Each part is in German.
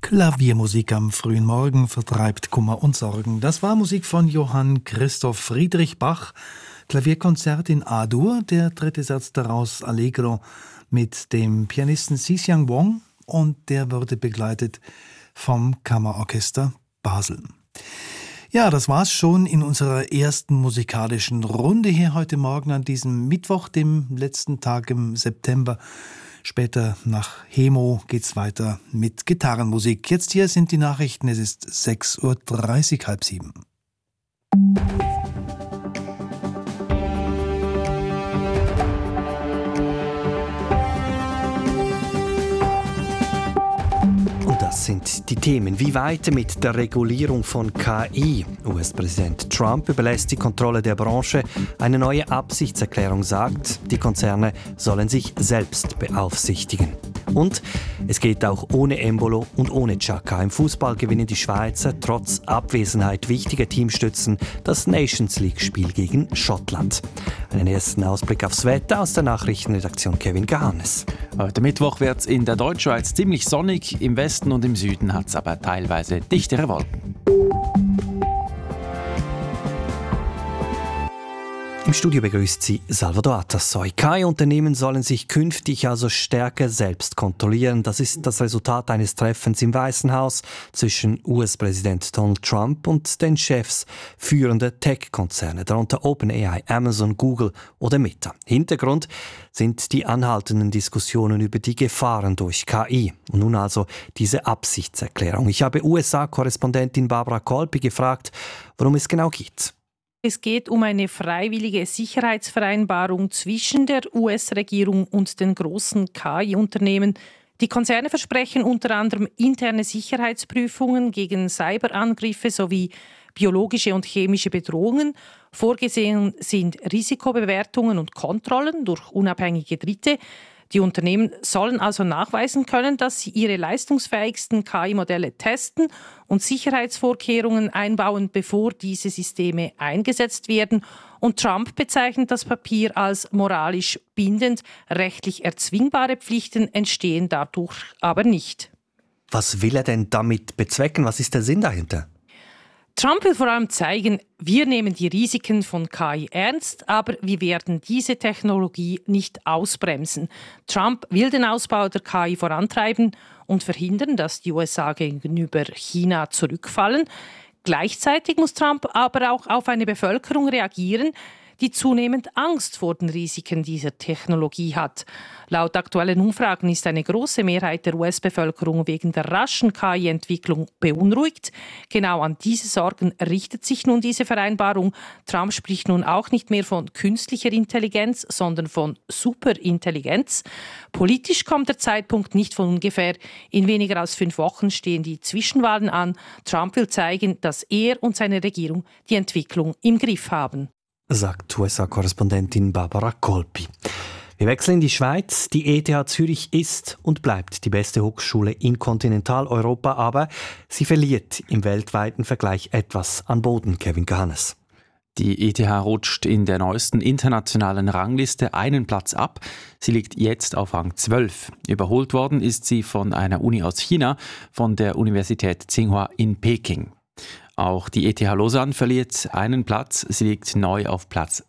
Klaviermusik am frühen Morgen vertreibt Kummer und Sorgen. Das war Musik von Johann Christoph Friedrich Bach. Klavierkonzert in A-Dur, der dritte Satz daraus Allegro mit dem Pianisten Xi-Xiang Wang und der wurde begleitet vom Kammerorchester Basel. Ja, das war's schon in unserer ersten musikalischen Runde hier heute Morgen an diesem Mittwoch, dem letzten Tag im September. Später nach Hemo geht's weiter mit Gitarrenmusik. Jetzt hier sind die Nachrichten. Es ist 6:30 Uhr, halb sieben. Das sind die Themen. Wie weiter mit der Regulierung von KI? US-Präsident Trump überlässt die Kontrolle der Branche. Eine neue Absichtserklärung sagt, die Konzerne sollen sich selbst beaufsichtigen. Und es geht auch ohne Embolo und ohne Xhaka. Im Fußball gewinnen die Schweizer trotz Abwesenheit wichtiger Teamstützen das Nations-League-Spiel gegen Schottland. Einen ersten Ausblick aufs Wetter aus der Nachrichtenredaktion Kevin Gahanes. Heute Mittwoch wird es in der Deutschschweiz ziemlich sonnig. Im Westen und im Süden hat es aber teilweise dichtere Wolken. Im Studio begrüßt Sie Salvador Atassoy. KI-Unternehmen sollen sich künftig also stärker selbst kontrollieren. Das ist das Resultat eines Treffens im Weißen Haus zwischen US-Präsident Donald Trump und den Chefs führender Tech-Konzerne, darunter OpenAI, Amazon, Google oder Meta. Hintergrund sind die anhaltenden Diskussionen über die Gefahren durch KI. Und nun also diese Absichtserklärung. Ich habe USA-Korrespondentin Barbara Kolpi gefragt, worum es genau geht. Es geht um eine freiwillige Sicherheitsvereinbarung zwischen der US-Regierung und den großen KI-Unternehmen. Die Konzerne versprechen unter anderem interne Sicherheitsprüfungen gegen Cyberangriffe sowie biologische und chemische Bedrohungen. Vorgesehen sind Risikobewertungen und Kontrollen durch unabhängige Dritte. Die Unternehmen sollen also nachweisen können, dass sie ihre leistungsfähigsten KI-Modelle testen und Sicherheitsvorkehrungen einbauen, bevor diese Systeme eingesetzt werden. Und Trump bezeichnet das Papier als moralisch bindend. Rechtlich erzwingbare Pflichten entstehen dadurch aber nicht. Was will er denn damit bezwecken? Was ist der Sinn dahinter? Trump will vor allem zeigen, wir nehmen die Risiken von KI ernst, aber wir werden diese Technologie nicht ausbremsen. Trump will den Ausbau der KI vorantreiben und verhindern, dass die USA gegenüber China zurückfallen. Gleichzeitig muss Trump aber auch auf eine Bevölkerung reagieren, die zunehmend Angst vor den Risiken dieser Technologie hat. Laut aktuellen Umfragen ist eine große Mehrheit der US-Bevölkerung wegen der raschen KI-Entwicklung beunruhigt. Genau an diese Sorgen richtet sich nun diese Vereinbarung. Trump spricht nun auch nicht mehr von künstlicher Intelligenz, sondern von Superintelligenz. Politisch kommt der Zeitpunkt nicht von ungefähr. In weniger als 5 Wochen stehen die Zwischenwahlen an. Trump will zeigen, dass er und seine Regierung die Entwicklung im Griff haben, sagt USA-Korrespondentin Barbara Kolpi. Wir wechseln in die Schweiz. Die ETH Zürich ist und bleibt die beste Hochschule in Kontinentaleuropa, aber sie verliert im weltweiten Vergleich etwas an Boden, Kevin Gahanes. Die ETH rutscht in der neuesten internationalen Rangliste einen Platz ab. Sie liegt jetzt auf Rang 12. Überholt worden ist sie von einer Uni aus China, von der Universität Tsinghua in Peking. Auch die ETH Lausanne verliert einen Platz. Sie liegt neu auf Platz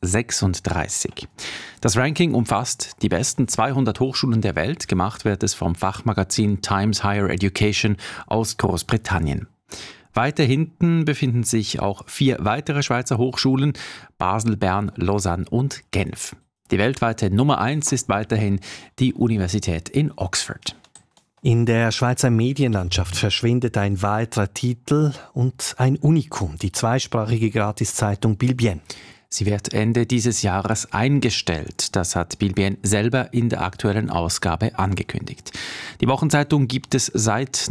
36. Das Ranking umfasst die besten 200 Hochschulen der Welt. Gemacht wird es vom Fachmagazin Times Higher Education aus Großbritannien. Weiter hinten befinden sich auch 4 weitere Schweizer Hochschulen: Basel, Bern, Lausanne und Genf. Die weltweite Nummer 1 ist weiterhin die Universität in Oxford. In der Schweizer Medienlandschaft verschwindet ein weiterer Titel und ein Unikum, die zweisprachige Gratiszeitung Bilbien. Sie wird Ende dieses Jahres eingestellt. Das hat Bilbien selber in der aktuellen Ausgabe angekündigt. Die Wochenzeitung gibt es seit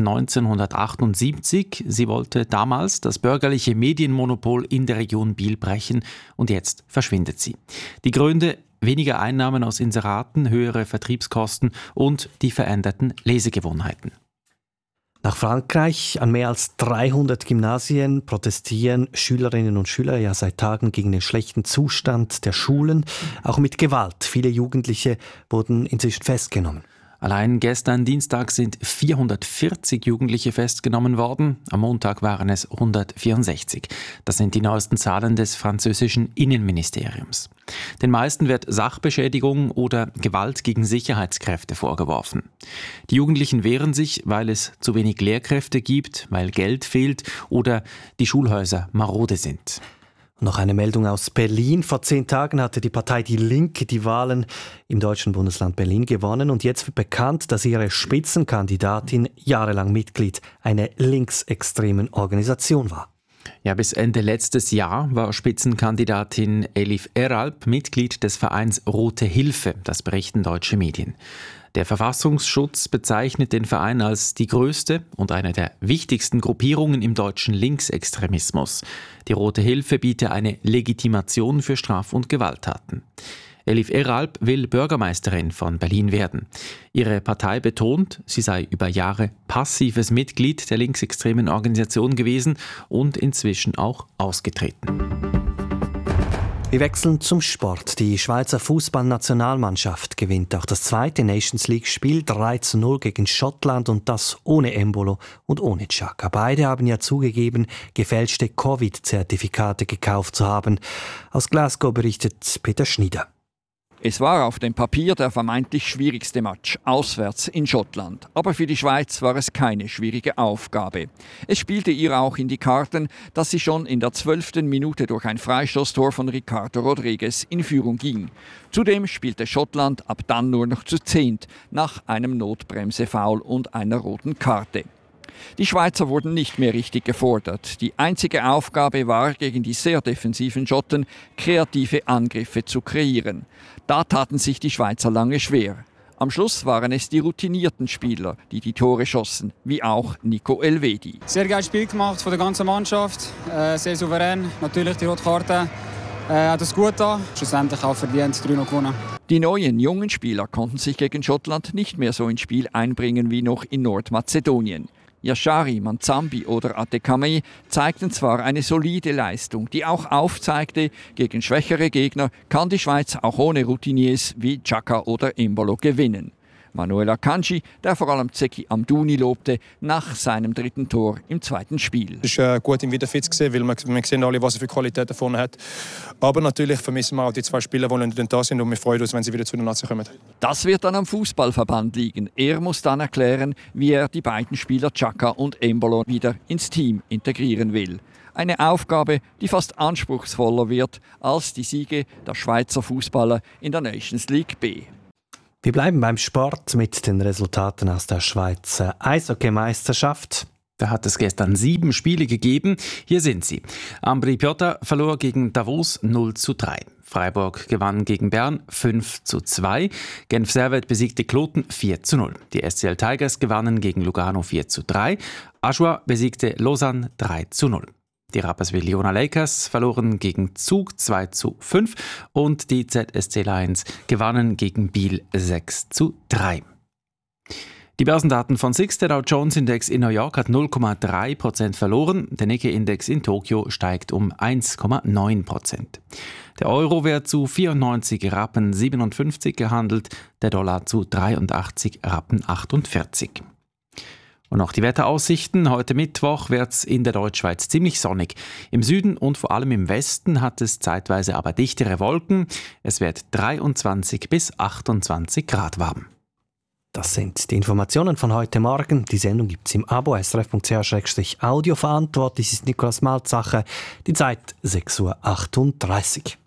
1978. Sie wollte damals das bürgerliche Medienmonopol in der Region Biel brechen und jetzt verschwindet sie. Die Gründe: weniger Einnahmen aus Inseraten, höhere Vertriebskosten und die veränderten Lesegewohnheiten. Nach Frankreich, an mehr als 300 Gymnasien protestieren Schülerinnen und Schüler ja seit Tagen gegen den schlechten Zustand der Schulen, auch mit Gewalt. Viele Jugendliche wurden inzwischen festgenommen. Allein gestern Dienstag sind 440 Jugendliche festgenommen worden. Am Montag waren es 164. Das sind die neuesten Zahlen des französischen Innenministeriums. Den meisten wird Sachbeschädigung oder Gewalt gegen Sicherheitskräfte vorgeworfen. Die Jugendlichen wehren sich, weil es zu wenig Lehrkräfte gibt, weil Geld fehlt oder die Schulhäuser marode sind. Noch eine Meldung aus Berlin. Vor 10 Tagen hatte die Partei Die Linke die Wahlen im deutschen Bundesland Berlin gewonnen. Und jetzt wird bekannt, dass ihre Spitzenkandidatin jahrelang Mitglied einer linksextremen Organisation war. Ja, bis Ende letztes Jahr war Spitzenkandidatin Elif Eralp Mitglied des Vereins Rote Hilfe, das berichten deutsche Medien. Der Verfassungsschutz bezeichnet den Verein als die größte und eine der wichtigsten Gruppierungen im deutschen Linksextremismus. Die Rote Hilfe biete eine Legitimation für Straf- und Gewalttaten. Elif Eralp will Bürgermeisterin von Berlin werden. Ihre Partei betont, sie sei über Jahre passives Mitglied der linksextremen Organisation gewesen und inzwischen auch ausgetreten. Wir wechseln zum Sport. Die Schweizer Fußballnationalmannschaft gewinnt auch das zweite Nations League-Spiel 3:0 gegen Schottland und das ohne Embolo und ohne Xhaka. Beide haben ja zugegeben, gefälschte Covid-Zertifikate gekauft zu haben. Aus Glasgow berichtet Peter Schnieder. Es war auf dem Papier der vermeintlich schwierigste Match, auswärts in Schottland. Aber für die Schweiz war es keine schwierige Aufgabe. Es spielte ihr auch in die Karten, dass sie schon in der 12. Minute durch ein Freistoßtor von Ricardo Rodriguez in Führung ging. Zudem spielte Schottland ab dann nur noch zu 10 nach einem Notbremse-Foul und einer roten Karte. Die Schweizer wurden nicht mehr richtig gefordert. Die einzige Aufgabe war, gegen die sehr defensiven Schotten kreative Angriffe zu kreieren. Da taten sich die Schweizer lange schwer. Am Schluss waren es die routinierten Spieler, die die Tore schossen, wie auch Nico Elvedi. Sehr geiles Spiel gemacht von der ganzen Mannschaft, sehr souverän. Natürlich die rote Karte hat es gut getan. Schlussendlich auch verdient 3-0 gewonnen. Die neuen jungen Spieler konnten sich gegen Schottland nicht mehr so ins Spiel einbringen wie noch in Nordmazedonien. Yashari, Manzambi oder Atekame zeigten zwar eine solide Leistung, die auch aufzeigte, gegen schwächere Gegner kann die Schweiz auch ohne Routiniers wie Xhaka oder Embolo gewinnen. Manuel Akanji, der vor allem Zeki Amdouni lobte, nach seinem 3. Tor im 2. Spiel. Es ist gut, ihn wieder fit zu sehen, weil wir sehen alle, was er für Qualität vorne hat. Aber natürlich vermissen wir auch die 2 Spieler, die nicht da sind und wir freuen uns, wenn sie wieder zu der Nazi kommen. Das wird dann am Fußballverband liegen. Er muss dann erklären, wie er die beiden Spieler Xhaka und Embolo wieder ins Team integrieren will. Eine Aufgabe, die fast anspruchsvoller wird als die Siege der Schweizer Fußballer in der Nations League B. Wir bleiben beim Sport mit den Resultaten aus der Schweizer Eishockey-Meisterschaft. Da hat es gestern 7 Spiele gegeben. Hier sind sie. Ambri Piotta verlor gegen Davos 0:3. Freiburg gewann gegen Bern 5:2. Genf Servette besiegte Kloten 4:0. Die SCL Tigers gewannen gegen Lugano 4:3. Ajoie besiegte Lausanne 3:0. Die Rapperswil-Jona Lakers verloren gegen Zug 2:5 und die ZSC Lions gewannen gegen Biel 6:3. Die Börsendaten von SIX, der Dow Jones Index in New York hat 0,3% verloren, der Nikkei-Index in Tokio steigt um 1,9%. Der Euro wird zu 94 Rappen 57 gehandelt, der Dollar zu 83 Rappen 48. Und noch die Wetteraussichten. Heute Mittwoch wird es in der Deutschschweiz ziemlich sonnig. Im Süden und vor allem im Westen hat es zeitweise aber dichtere Wolken. Es wird 23 bis 28 Grad warm. Das sind die Informationen von heute Morgen. Die Sendung gibt es im Abo srf.ch/audio. Verantwortlich ist Nikolaus Malzacher. Die Zeit 6:38 Uhr.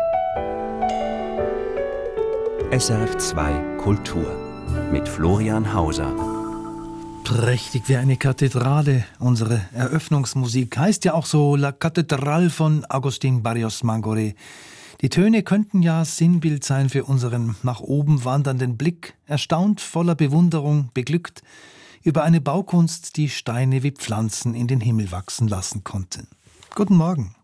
SRF 2 Kultur mit Florian Hauser. Prächtig wie eine Kathedrale. Unsere Eröffnungsmusik heißt ja auch so La Catedral von Agustín Barrios Mangoré. Die Töne könnten ja Sinnbild sein für unseren nach oben wandernden Blick, erstaunt, voller Bewunderung, beglückt über eine Baukunst, die Steine wie Pflanzen in den Himmel wachsen lassen konnte. Guten Morgen.